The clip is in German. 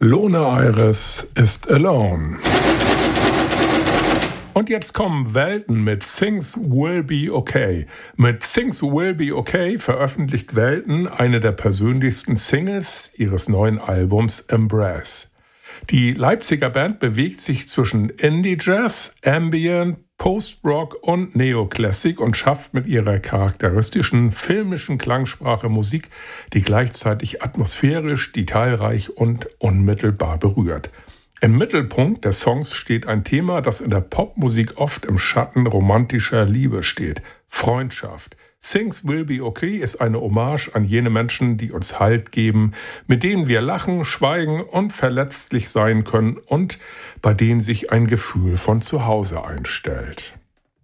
Lone Iris ist alone. Und jetzt kommen Welten mit Things Will Be Okay. Mit Things Will Be Okay veröffentlicht Welten eine der persönlichsten Singles ihres neuen Albums Embrace. Die Leipziger Band bewegt sich zwischen Indie-Jazz, Ambient, Post-Rock und Neoclassic und schafft mit ihrer charakteristischen filmischen Klangsprache Musik, die gleichzeitig atmosphärisch, detailreich und unmittelbar berührt. Im Mittelpunkt des Songs steht ein Thema, das in der Popmusik oft im Schatten romantischer Liebe steht: Freundschaft. Things Will Be Okay ist eine Hommage an jene Menschen, die uns Halt geben, mit denen wir lachen, schweigen und verletzlich sein können und bei denen sich ein Gefühl von Zuhause einstellt.